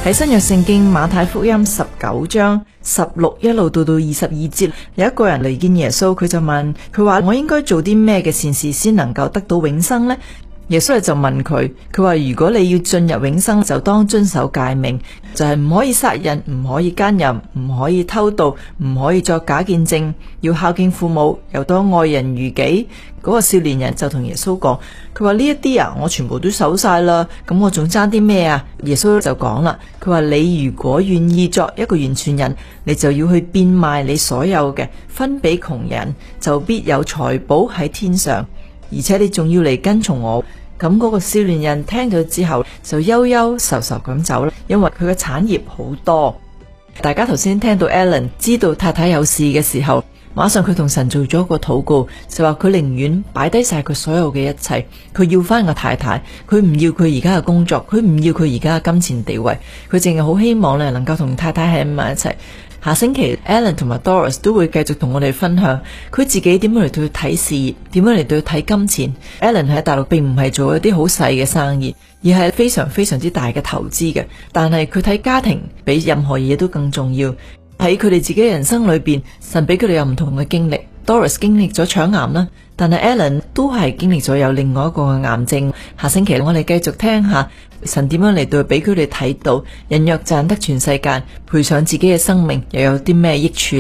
喺新約聖經馬太福音19章16一路到22節，有一個人嚟見耶穌，佢就問佢話：我應該做啲咩嘅善事先能夠得到永生呢？耶穌就問佢話：如果你要進入永生，就當遵守誡命，就係唔可以殺人，唔可以奸淫，唔可以偷盜，唔可以作假見證，要孝敬父母，又當愛人如己。嗰個少年人就同耶穌講，佢話呢一啲啊，我全部都守晒啦，咁我仲爭啲咩啊？耶穌就講啦，佢話你如果願意作一個完全人，你就要去變賣你所有嘅，分俾窮人，就必有財寶喺天上，而且你仲要嚟跟從我。咁嗰個少年人聽咗之後就憂憂愁愁咁走啦，因為佢嘅產業好多。大家頭先聽到 Alan 知道太太有事嘅時候，馬上佢同神做咗個禱告，就話佢寧願擺低晒佢所有嘅一切，佢要翻個太太，佢唔要佢而家嘅工作，佢唔要佢而家嘅金錢地位，佢淨係好希望咧能夠同太太喺埋一齊。下星期 Alan 同埋 Doris 都會繼續同我哋分享佢自己點樣嚟到睇事業，點樣嚟到睇金錢。Alan 喺大陸並唔係做一啲好細嘅生意，而係非常非常之大嘅投資嘅，但係佢睇家庭比任何嘢都更重要。喺佢哋自己嘅人生裏邊，神俾佢哋有唔同嘅經歷。Doris 經歷咗腸癌啦，但係 Alan 都係經歷咗有另外一個嘅癌症。下星期我哋繼續聽下神點樣嚟到俾佢哋睇到，人若賺得全世界，賠上自己嘅生命，又有啲咩益處？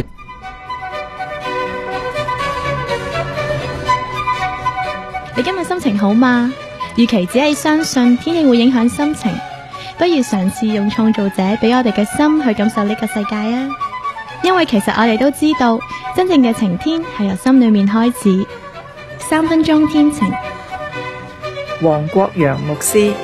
你今日心情好嗎？與其只係相信天氣會影響心情，不如嘗試用創造者俾我哋嘅心去感受呢個世界啊！因為其實我哋都知道，真正嘅晴天係由心裏面開始。3分鐘天晴， 黃國陽牧師。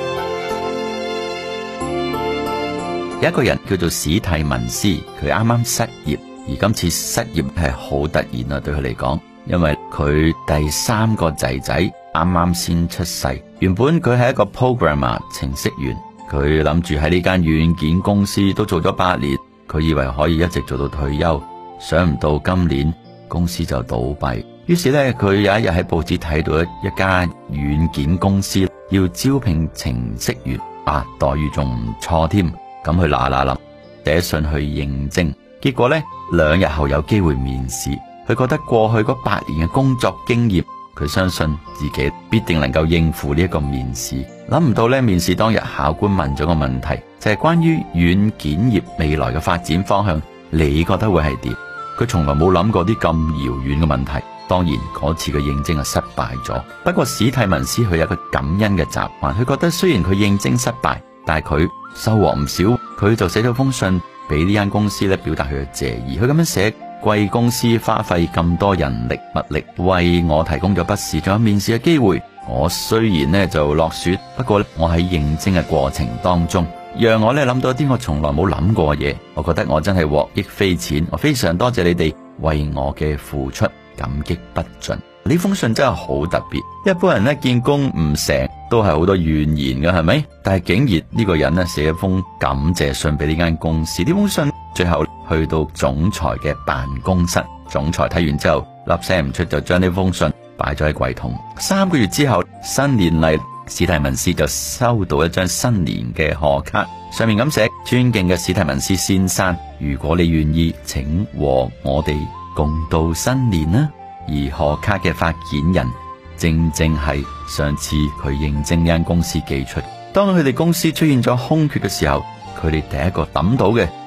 有一個人叫做史蒂文斯，佢啱啱失業，而今次失業係好突然啊，對佢嚟講，因為佢第3個仔仔啱啱先出世。原本佢係一個 programmer 程式員，佢諗住喺呢間軟件公司都做咗8年，佢以為可以一直做到退休，想唔到今年公司就倒閉。於是呢，佢有一日喺報紙睇到一間軟件公司要招聘程式員，待遇仲唔錯添。咁佢嗱臨寫信去應徵，結果呢，2日後有機會面試。佢覺得過去嗰8年嘅工作經驗，佢相信自己必定能夠應付呢一個面試。諗唔到呢，面試當日考官問咗個問題，就係關於軟件業未來嘅發展方向，你覺得會係點？佢從來冇諗過啲咁遙遠嘅問題。當然嗰次嘅應徵係失敗咗。不過史蒂文斯佢有一個感恩嘅習慣，佢覺得雖然佢應徵失敗，但係佢收穫唔少。佢就寫咗封信俾呢間公司咧，表達佢嘅謝意。佢咁樣寫：貴公司花費咁多人力物力為我提供咗筆試，仲有面試嘅機會。我雖然呢就落選，不過我喺應徵嘅過程當中，讓我呢諗到一啲我從來冇諗過嘅嘢。我覺得我真係獲益匪淺。我非常多謝你哋為我嘅付出，感激不盡。呢封信真係好特別。一般人呢見工唔成都係好多怨言嘅，係咪？但係竟然呢個人呢寫一封感謝信俾呢間公司。呢封信最後去到總裁嘅辦公室，總裁睇完之後粒聲唔出，就將呢封信擺咗喺櫃桶。3個月之後，新年嚟，史蒂文斯就收到一張新年嘅賀卡，上面咁寫：尊敬嘅史蒂文斯先生，如果你願意，請和我哋共度新年啦。而賀卡嘅發件人正正係上次佢應徵呢間公司寄出。當佢哋公司出現咗空缺嘅時候，佢哋第一個抌到嘅